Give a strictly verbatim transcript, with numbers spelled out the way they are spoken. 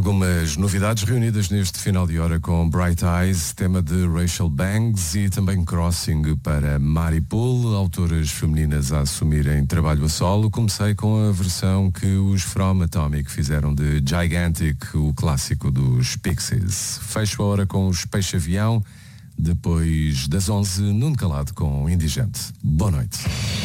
Algumas novidades reunidas neste final de hora com Bright Eyes, tema de Rachel Bangs e também Crossing para Mari Pool, autoras femininas a assumirem trabalho a solo. Comecei com a versão que os From Atomic fizeram de Gigantic, o clássico dos Pixies. Fecho a hora com os Peixe Avião, depois das onze, Nuno Calado com Indigente. Boa noite.